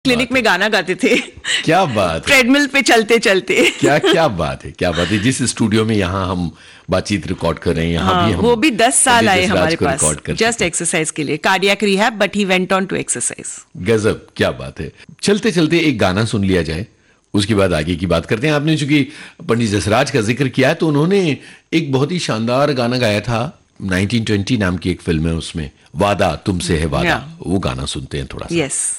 Clinic में गाना गाते थे। क्या बात है, ट्रेडमिल पे चलते चलते। क्या क्या बात है, क्या बात है। जिस स्टूडियो में यहाँ हम बातचीत रिकॉर्ड कर रहे हैं, यहाँ भी हम वो भी 10 साल आए पंडित हमारे जसराज को पास रिकॉर्ड कर जस्ट चुके। एक्सरसाइज के लिए, cardiac rehab, but he went on to exercise. गजब, क्या बात है। चलते चलते एक गाना सुन लिया जाए, उसके बाद आगे की बात करते हैं। आपने चूंकि पंडित जसराज का जिक्र किया है, तो उन्होंने एक बहुत ही शानदार गाना गाया था, 1920 नाम की एक फिल्म है, उसमें वादा तुमसे है वादा। Yeah. वो गाना सुनते हैं थोड़ा सा। यस।